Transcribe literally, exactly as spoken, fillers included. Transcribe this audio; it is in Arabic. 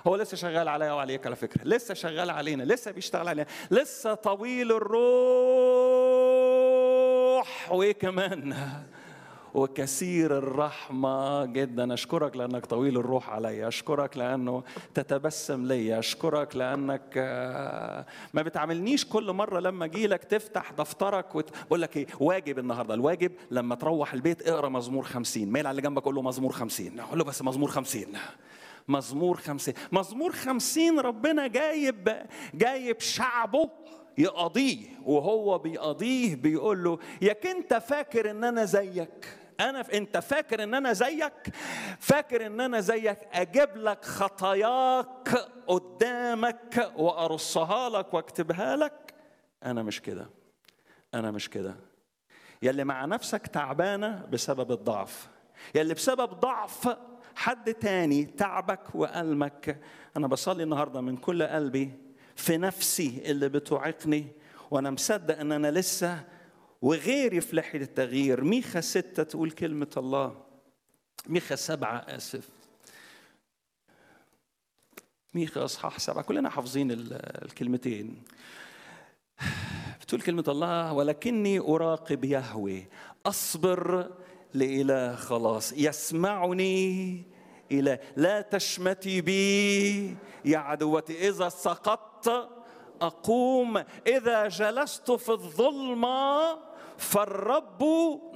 هو لسه شغال عليا وعليك على فكرة، لسه شغال علينا، لسه بيشتغل علينا، لسه طويل الروح وإيه كمان وكثير الرحمة جدا. أشكرك لأنك طويل الروح علي، أشكرك لأنه تتبسم لي، أشكرك لأنك ما بتعملنيش كل مرة لما أجي لك تفتح دفترك وتقول لك إيه واجب النهاردة. الواجب لما تروح البيت اقرأ مزمور خمسين، ميل على اللي جنبك قول له مزمور خمسين، قول له بس مزمور خمسين، مزمور خمسين، مزمور خمسين. ربنا جايب جايب شعبه يقضيه، وهو بيقضيه بيقول له ياك انت فاكر ان انا زيك؟ انا ف... انت فاكر ان انا زيك؟ فاكر ان انا زيك اجيب لك خطاياك قدامك وارصها لك واكتبها لك؟ انا مش كده، انا مش كده. يلي مع نفسك تعبانه بسبب الضعف، يلي بسبب ضعف حد تاني تعبك وألمك، أنا بصلي النهاردة من كل قلبي في نفسي اللي بتوعقني، وأنا مصدق أن أنا لسه وغيري في لحية التغيير. ميخا ستة تقول كلمة الله، ميخا سبعة آسف، ميخا أصحاح سبعة، كلنا حافظين الكلمتين. بتقول كلمة الله ولكني أراقب يهوه أصبر لإله خلاص يسمعني إله، لا تشمتي بي يا عدوتي، إذا سقطت أقوم، إذا جلست في الظلمة فالرب